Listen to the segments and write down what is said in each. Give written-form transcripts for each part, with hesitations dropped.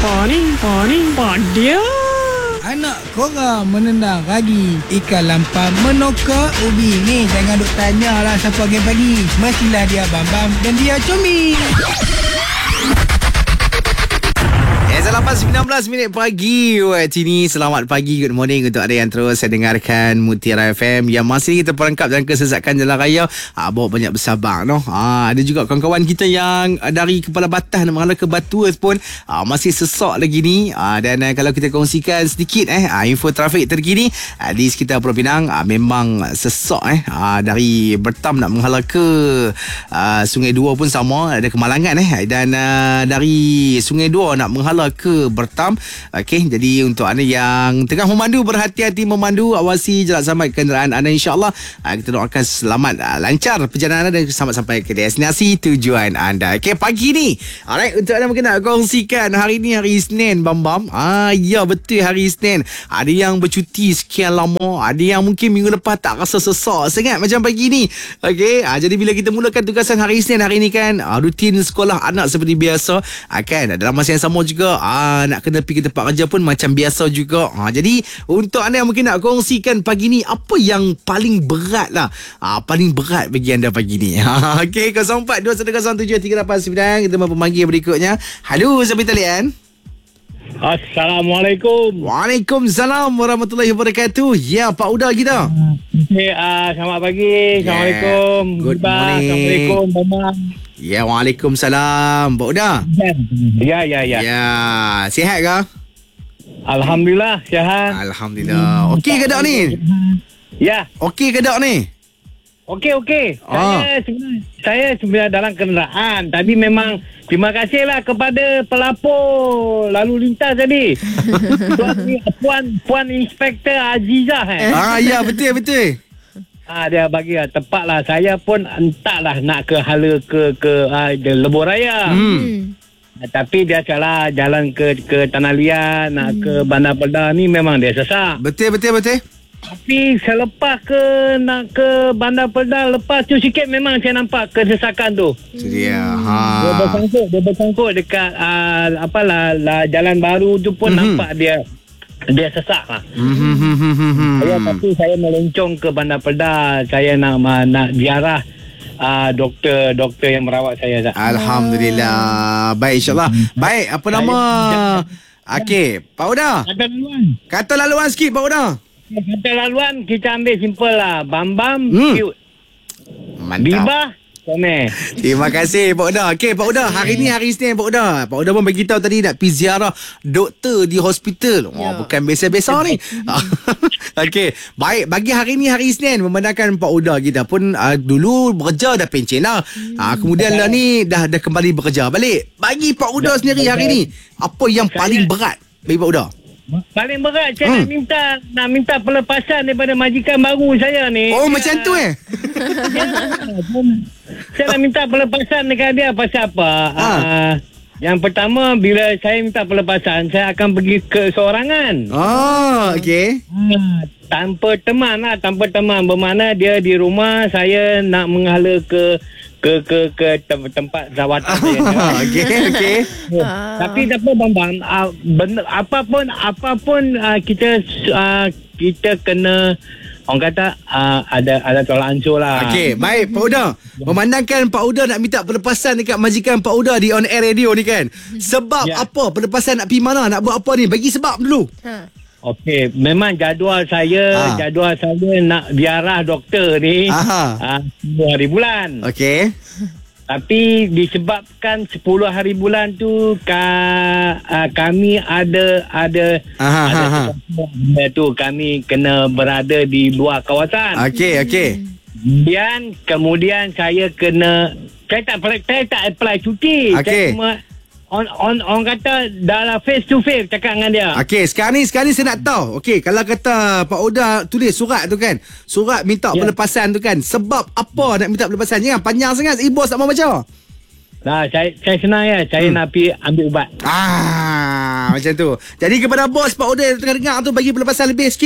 Dia. Anak korang menendang ragi, ikan lampam menokak ubi. Ni jangan duk tanyalah siapa game pagi. Mestilah dia Bambam dan dia Comel. 8:19 minit pagi waktu ini. Selamat pagi, good morning untuk anda yang terus saya dengarkan Mutiara FM yang masih terperangkap dalam kesesakan jalan raya. Bawa banyak bersabar no. Ada juga kawan-kawan kita yang dari Kepala Batas nak mengalah ke Batu pun masih sesak lagi ni. Dan kalau kita kongsikan sedikit info trafik terkini di sekitar Pulau Pinang, memang sesak dari Bertam nak menghala ke Sungai Dua pun sama, ada kemalangan dan dari Sungai Dua nak menghala ke Bertam. Okey, jadi untuk anda yang tengah memandu, berhati-hati memandu, awasi jalan selamat kenderaan anda, insya-Allah. Kita doakan selamat lancar perjalanan anda dan selamat sampai ke destinasi tujuan anda. Okey, pagi ni. Alright, untuk anda mungkin nak kongsikan hari ni hari Isnin, Bam. Ya, betul, hari Isnin. Ada yang bercuti sekian lama, ada yang mungkin minggu lepas tak rasa sesak sangat macam pagi ni. Okey, jadi bila kita mulakan tugasan hari Isnin hari ni kan, rutin sekolah anak seperti biasa, kan dalam masa yang sama juga nak kena pergi ke tempat kerja pun macam biasa juga. Jadi untuk anda yang mungkin nak kongsikan pagi ni, apa yang paling berat lah, paling berat bagi anda pagi ni. Okey, 0421017389. Kita memanggil berikutnya. Halo, siapa talian? Assalamualaikum. Waalaikumsalam warahmatullahi wabarakatuh. Ya, Pak Uda kita. Selamat pagi. Assalamualaikum. Good morning. Assalamualaikum, Mama. Ya, waalaikumsalam. Pak Uda. Ya. Ya, sihat ke? Alhamdulillah, sihat. Alhamdulillah. Okey ke tak ni? Ya. Okey ke tak ni? Okey. Saya sebenarnya dalam kenderaan. Tadi memang terima kasihlah kepada pelapor lalu lintas tadi. Puan Inspektor Azizah. Ya, betul. Dia bagi tepat lah. Saya pun entahlah nak ke hala ke Lebuh Raya. Tapi dia salah jalan ke Tanah Liat, nak ke Bandar Pedah ni memang dia sesak. Betul. Tapi selepas nak ke Bandar Pedah, lepas tu sikit memang saya nampak kesesakan tu. Itu dia. Dia bersangkut dekat jalan baru tu pun nampak dia sesak lah. Tapi saya melencong ke Bandar Pedah. Saya nak ziarah doktor yang merawat saya. Alhamdulillah. Baik, insyaAllah. Baik, apa nama? Okey, Pak Uda. Kata laluan sikit, Pak Uda. Kata laluan kita ambil simple lah. Bambam, cute. Mantap. Bibah, Comel. Terima kasih, Pak Uda. Okey, Pak Uda, hari ni hari Isnin, Pak Uda. Pak Uda pun bagi tahu tadi nak pergi ziarah doktor di hospital. Bukan biasa-biasa ni. Okey, baik. Bagi hari ni hari Isnin, memandangkan Pak Uda kita pun dulu bekerja dah pencen lah. Kemudian lah ni dah kembali bekerja balik. Bagi Pak Uda sendiri hari ni, apa yang paling berat bagi Pak Uda? Paling berat saya nak minta pelepasan daripada majikan baru saya ni. Oh, macam tu Saya nak minta pelepasan dekat dia pasal apa? Yang pertama, bila saya minta pelepasan, saya akan pergi ke seorangan. Okey. Tanpa teman. Bermakna dia di rumah, saya nak menghala ke tempat rawatan saya. Okey. Tapi tak apa, Bambang. Apapun kita kena, orang kata ada tolak ansur lah. Okey, baik Pak Uda. Memandangkan Pak Uda nak minta pelepasan dekat majikan Pak Uda di On Air Radio ni kan. Sebab apa pelepasan nak pergi mana? Nak buat apa ni? Bagi sebab dulu. Okey, memang jadual saya nak ziarah doktor ni 10 hari bulan. Okey. Tapi disebabkan 10 hari bulan tu kami ada tu kami kena berada di luar kawasan. Okey. Kemudian saya tak apply cuti. Okey. Saya cuma orang kata dalam face to face cakap dengan dia. Okey, sekarang ni saya nak tahu. Okey, kalau kata Pak Uda tulis surat tu kan, surat minta pelepasan tu kan, sebab apa nak minta pelepasan? Jangan panjang sangat, bos tak mau baca. Saya senang saya nak pergi ambil ubat. Macam tu. Jadi kepada bos Pak Uda yang tengah dengar tu, bagi pelepasan lebih sikit.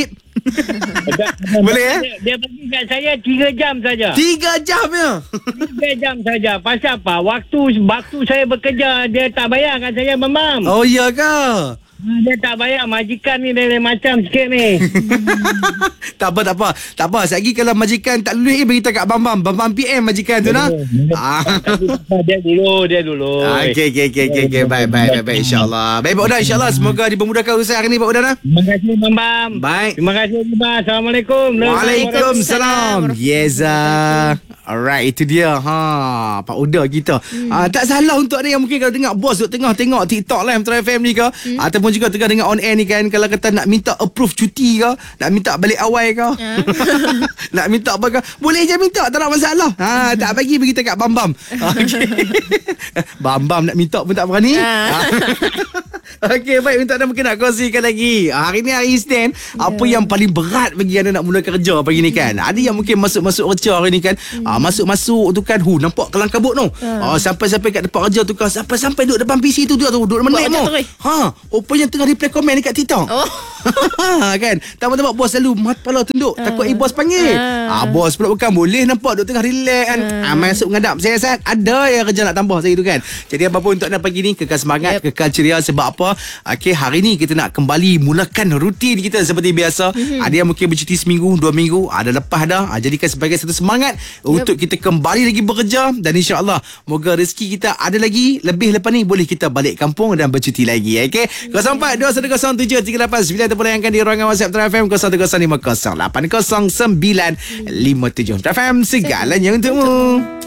Boleh, Dia bagi kat saya 3 jam saja. 3 jam ya. 3 jam saja. Pasal apa? Waktu saya bekerja, dia tak bayar kat saya, Bambam. Oh ya ke? Dia tak bayar. Majikan ni lain macam sikit ni. Tak apa. Sekejap kalau majikan tak lulus beritahu kat Bambam. Bambam PM majikan tu nah. Dia dulu. Okey. Baik insya-Allah. Baik Pak Udan, insya-Allah semoga dipermudahkan urusan hari ni Pak Udan ah. Terima kasih, Bambam. Baik. Terima kasih, Bambam. Assalamualaikum. Waalaikumsalam. Yeza. Alright, itu dia. Pak Uda kita. Tak salah untuk ada yang mungkin kalau dengar bos duk tengah tengok TikTok live Metro FM ni ke, ataupun juga tengah dengar on air ni kan, kalau kata nak minta approve cuti ke, nak minta balik awal ke, nak minta apa ke, boleh je minta, tak ada masalah. Tak bagi beritahu kat Bambam. Okay. Bambam nak minta pun tak berani. Okey, baik, untuk anda mungkin nak kongsikan lagi. Hari ni hari Isnin, apa yang paling berat bagi anda nak mula kerja pagi ni kan? Ada yang mungkin masuk kerja hari ni kan, masuk tu kan, nampak kelang kabut tu. Sampai kat depan kerja tu kan, sampai duduk depan PC tu duduk menit tu. Rupanya tengah reply komen dekat TikTok. Kan, tambah-tambah bos selalu mata kepala tunduk, takut bos panggil. Bos pula bukan boleh nampak duduk tengah relax kan. Masuk mengadap saya ada yang kerja nak tambah saya tu kan. Jadi apa pun untuk anda pagi ni, kekal semangat, kekal ceria. Sebab apa? Okey, hari ni kita nak kembali mulakan rutin kita seperti biasa. Ada yang mungkin bercuti seminggu, 2 minggu, ada lepas dah. Jadikan sebagai satu semangat untuk kita kembali lagi bekerja, dan insya-Allah moga rezeki kita ada lagi lebih lepas ni, boleh kita balik kampung dan bercuti lagi. Okey, 0421073889 ataupun yang akan di ruangan WhatsApp Metro FM 0105080957 Metro FM, segalanya untukmu.